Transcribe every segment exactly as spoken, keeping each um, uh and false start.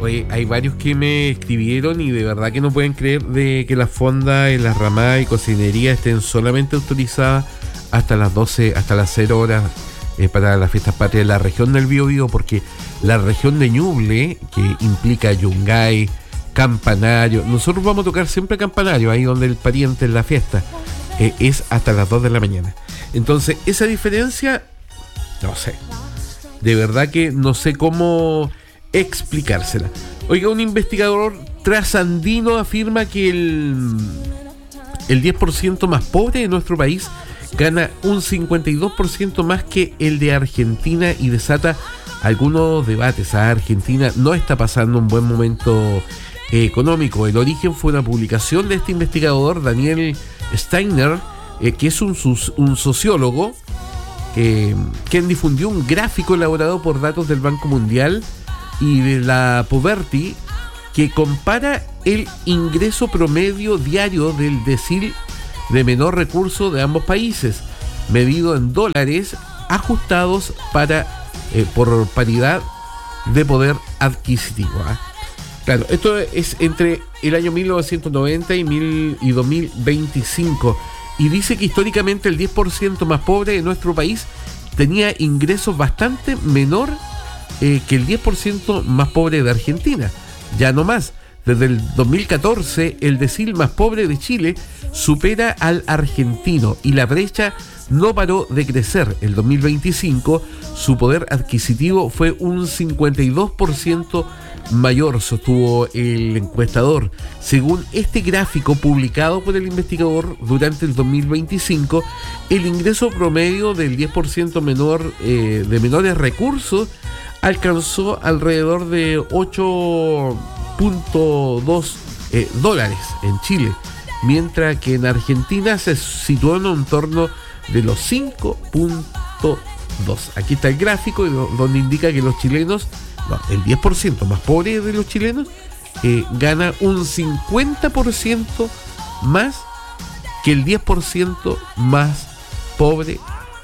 Oye, hay varios que me escribieron y de verdad que no pueden creer de que las fondas en las ramadas y cocinería estén solamente autorizadas hasta las doce, hasta las cero horas eh, para las fiestas patrias de la región del Biobío, porque la región de Ñuble, que implica Yungay, Campanario, nosotros vamos a tocar siempre Campanario, ahí donde el pariente en la fiesta, eh, es hasta las dos de la mañana. Entonces, esa diferencia, no sé, de verdad que no sé cómo explicársela. Oiga, un investigador trasandino afirma que el, el diez por ciento más pobre de nuestro país gana un cincuenta y dos por ciento más que el de Argentina y desata algunos debates. A Argentina no está pasando un buen momento eh, económico. El origen fue una publicación de este investigador, Daniel Steiner, eh, que es un, un sociólogo, eh, quien difundió un gráfico elaborado por datos del Banco Mundial y de la Poverty, que compara el ingreso promedio diario del decil de menor recurso de ambos países, medido en dólares ajustados para eh, por paridad de poder adquisitivo. ¿eh? Claro, esto es entre el año mil novecientos noventa y, mil, y dos mil veinticinco, y dice que históricamente el diez por ciento más pobre de nuestro país tenía ingresos bastante menor Eh, que el diez por ciento más pobre de Argentina. Ya no más, desde el dos mil catorce el decil más pobre de Chile supera al argentino y la brecha no paró de crecer. El dos mil veinticinco su poder adquisitivo fue un cincuenta y dos por ciento mayor, sostuvo el encuestador. Según este gráfico publicado por el investigador, durante el dos mil veinticinco el ingreso promedio del diez por ciento menor eh, de menores recursos alcanzó alrededor de ocho punto dos eh, dólares en Chile, mientras que en Argentina se situó en un torno de los cinco punto dos. Aquí está el gráfico donde indica que los chilenos, no, el diez por ciento más pobre de los chilenos eh, gana un cincuenta por ciento más que el diez por ciento más pobre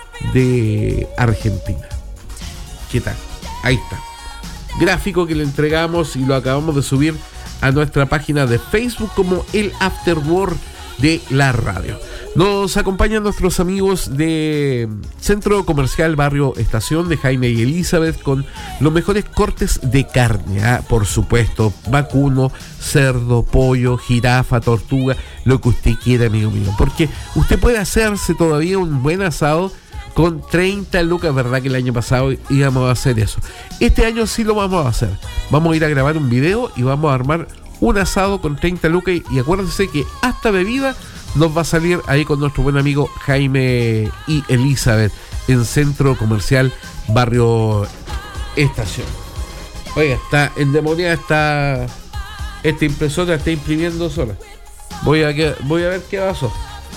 de Argentina. ¿Qué tal? Ahí está. Gráfico que le entregamos y lo acabamos de subir a nuestra página de Facebook como el Afterword de la radio. Nos acompañan nuestros amigos de Centro Comercial Barrio Estación de Jaime y Elizabeth con los mejores cortes de carne, ¿eh? Por supuesto, vacuno, cerdo, pollo, jirafa, tortuga, lo que usted quiera, amigo mío, porque usted puede hacerse todavía un buen asado con treinta lucas, ¿verdad? Que el año pasado íbamos a hacer eso. Este año sí lo vamos a hacer. Vamos a ir a grabar un video y vamos a armar un asado con treinta lucas. Y, y acuérdense que hasta bebida nos va a salir ahí con nuestro buen amigo Jaime y Elizabeth en Centro Comercial Barrio Estación. Oiga, está endemoniada, está esta impresora está imprimiendo sola. Voy a, voy a ver qué pasó.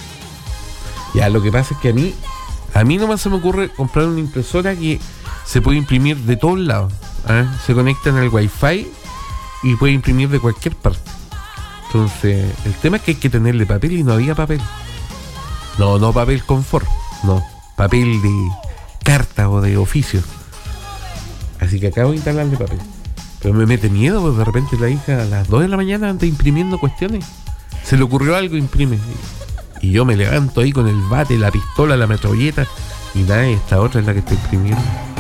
Ya, lo que pasa es que a mí A mí nomás se me ocurre comprar una impresora que se puede imprimir de todos lados. ¿eh? Se conecta en el Wi-Fi y puede imprimir de cualquier parte. Entonces, el tema es que hay que tenerle papel y no había papel. No, no papel confort. No, papel de carta o de oficio. Así que acabo de instalarle papel. Pero me mete miedo, porque de repente la hija a las dos de la mañana anda imprimiendo cuestiones. Se le ocurrió algo, imprime. Y yo me levanto ahí con el bate, la pistola, la metralleta. Y nada, esta otra es la que está imprimiendo.